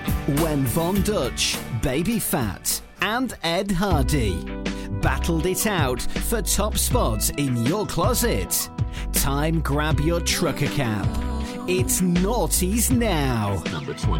When Von Dutch, Baby Fat and Ed Hardy battled it out for top spots in your closet, time grab your trucker cap. It's Naughties Now. Number 20.